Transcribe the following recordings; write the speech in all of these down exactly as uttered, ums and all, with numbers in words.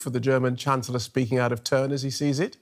for the German Chancellor speaking out of turn as he sees it?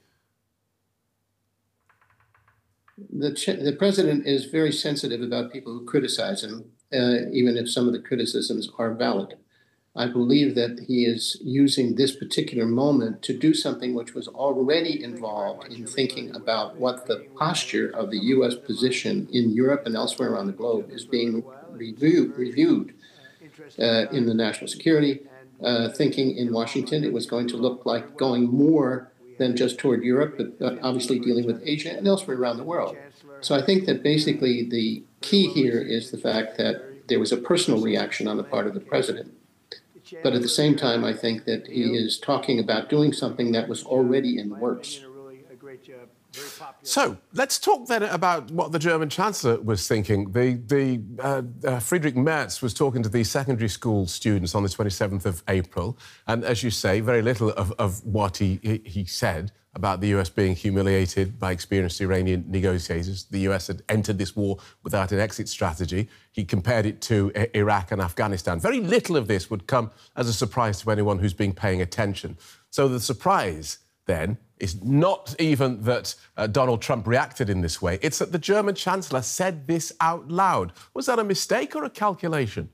The, the president is very sensitive about people who criticize him, uh, even if some of the criticisms are valid. I believe that he is using this particular moment to do something which was already involved in thinking about what the posture of the U S position in Europe and elsewhere around the globe is being review, reviewed uh, in the national security, uh, thinking in Washington it was going to look like going more than just toward Europe, but uh, obviously dealing with Asia and elsewhere around the world. So I think that basically the key here is the fact that there was a personal reaction on the part of the president. But at the same time, I think that he is talking about doing something that was already in the works. So let's talk then about what the German Chancellor was thinking. The, the uh, uh, Friedrich Merz was talking to the secondary school students on the twenty-seventh of April. And as you say, very little of, of what he, he said about the U S being humiliated by experienced Iranian negotiators. The U S had entered this war without an exit strategy. He compared it to uh, Iraq and Afghanistan. Very little of this would come as a surprise to anyone who's been paying attention. So the surprise, then, is not even that uh, Donald Trump reacted in this way. It's that the German Chancellor said this out loud. Was that a mistake or a calculation?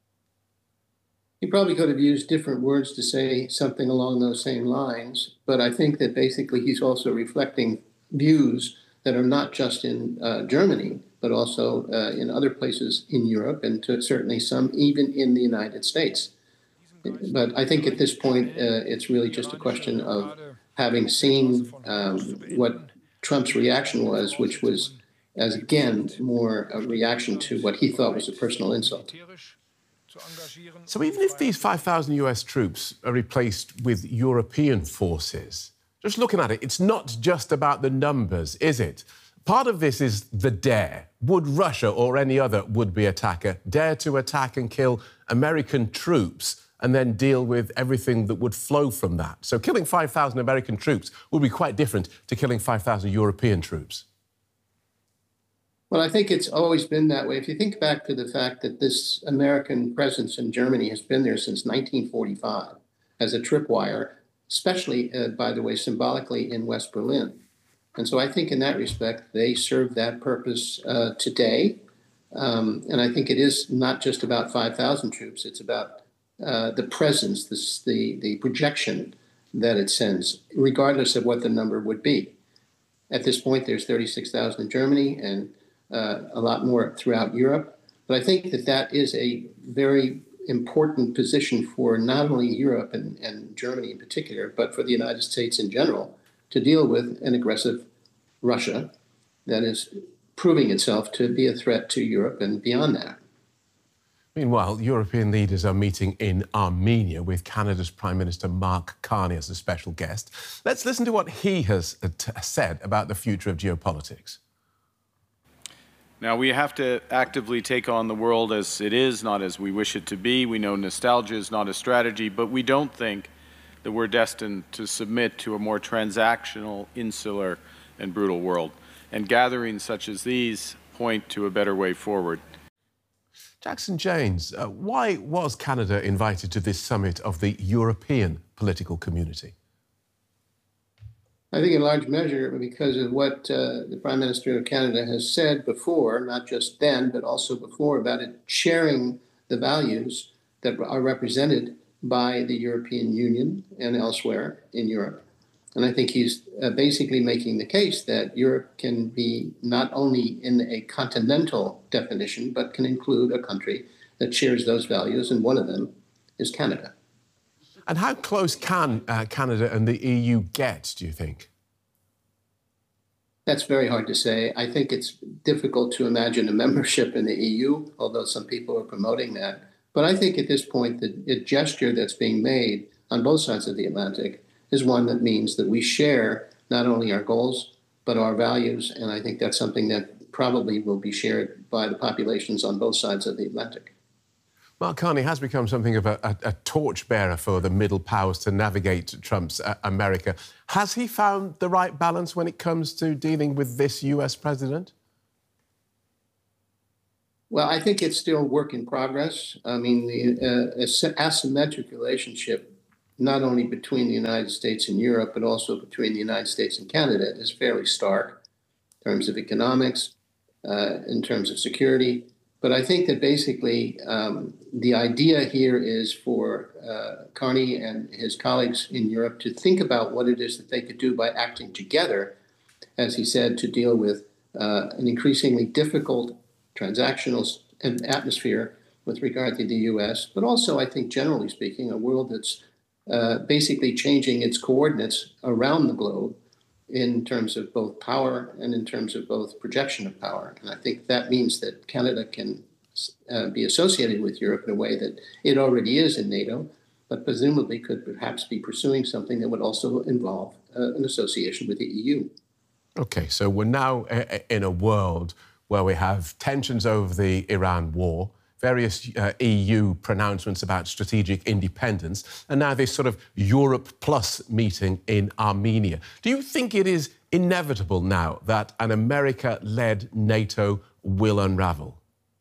He probably could have used different words to say something along those same lines, but I think that basically he's also reflecting views that are not just in uh, Germany, but also uh, in other places in Europe, and to certainly some even in the United States. But I think at this point, uh, it's really just a question of having seen um, what Trump's reaction was, which was, as again, more a reaction to what he thought was a personal insult. So even if these five thousand U S troops are replaced with European forces, just looking at it, it's not just about the numbers, is it? Part of this is the dare. Would Russia or any other would-be attacker dare to attack and kill American troops and then deal with everything that would flow from that? So killing five thousand American troops would be quite different to killing five thousand European troops. Well, I think it's always been that way. If you think back to the fact that this American presence in Germany has been there since nineteen forty-five as a tripwire, especially, uh, by the way, symbolically in West Berlin. And so I think in that respect, they serve that purpose uh, today. Um, and I think it is not just about five thousand troops. It's about uh, the presence, this, the, the projection that it sends, regardless of what the number would be. At this point, there's thirty-six thousand in Germany and uh, a lot more throughout Europe. But I think that that is a very important position for not only Europe and, and Germany in particular, but for the United States in general, to deal with an aggressive Russia that is proving itself to be a threat to Europe and beyond that. Meanwhile, European leaders are meeting in Armenia with Canada's Prime Minister Mark Carney as a special guest. Let's listen to what he has said about the future of geopolitics. Now, we have to actively take on the world as it is, not as we wish it to be. We know nostalgia is not a strategy, but we don't think that we're destined to submit to a more transactional, insular, and brutal world. And gatherings such as these point to a better way forward. Jackson Janes, uh, why was Canada invited to this summit of the European political community? I think in large measure because of what uh, the Prime Minister of Canada has said before, not just then, but also before, about it sharing the values that are represented by the European Union and elsewhere in Europe. And I think he's uh, basically making the case that Europe can be not only in a continental definition, but can include a country that shares those values, and one of them is Canada. And how close can uh, Canada and the E U get, do you think? That's very hard to say. I think it's difficult to imagine a membership in the E U, although some people are promoting that. But I think at this point, the, the gesture that's being made on both sides of the Atlantic is one that means that we share not only our goals, but our values. And I think that's something that probably will be shared by the populations on both sides of the Atlantic. Mark Carney has become something of a, a, a torchbearer for the middle powers to navigate Trump's uh, America. Has he found the right balance when it comes to dealing with this U S president? Well, I think it's still work in progress. I mean, the uh, asymmetric relationship not only between the United States and Europe, but also between the United States and Canada, is fairly stark in terms of economics, uh, in terms of security. But I think that basically um, the idea here is for uh, Carney and his colleagues in Europe to think about what it is that they could do by acting together, as he said, to deal with uh, an increasingly difficult transactional atmosphere with regard to the U S, but also, I think, generally speaking, a world that's uh, basically changing its coordinates around the globe in terms of both power and in terms of both projection of power. And I think that means that Canada can uh, be associated with Europe in a way that it already is in NATO, but presumably could perhaps be pursuing something that would also involve uh, an association with the E U. OK, so we're now in a world where we have tensions over the Iran war, various uh, E U pronouncements about strategic independence, and now this sort of Europe Plus meeting in Armenia. Do you think it is inevitable now that an America-led NATO will unravel?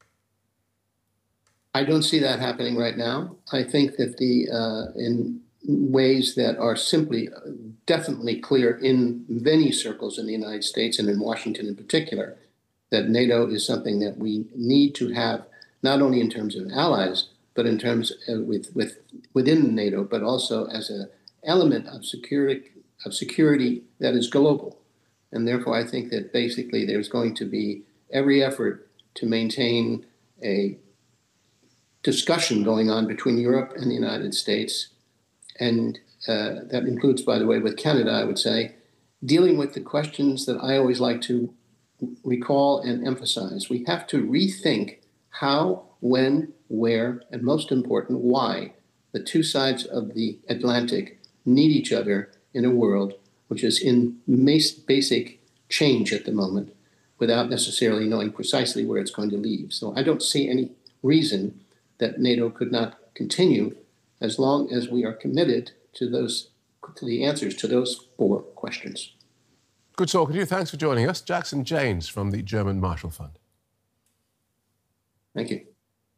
I don't see that happening right now. I think that the uh, in ways that are simply uh, definitely clear in many circles in the United States and in Washington in particular, that NATO is something that we need to have, not only in terms of allies, but in terms of with, with within NATO, but also as an element of security of security that is global. And therefore, I think that basically there's going to be every effort to maintain a discussion going on between Europe and the United States, and uh, that includes, by the way, with Canada, I would say, dealing with the questions that I always like to recall and emphasize. We have to rethink how, when, where, and most important, why the two sides of the Atlantic need each other in a world which is in basic change at the moment without necessarily knowing precisely where it's going to lead. So I don't see any reason that NATO could not continue as long as we are committed to those, to the answers to those four questions. Good talking to you. Thanks for joining us. Jackson Janes from the German Marshall Fund. Thank you.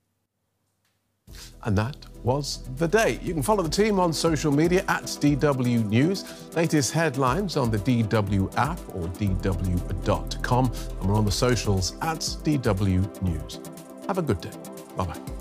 And that was the day. You can follow the team on social media at D W News. Latest headlines on the D W app or D W dot com. And we're on the socials at D W News. Have a good day. Bye-bye.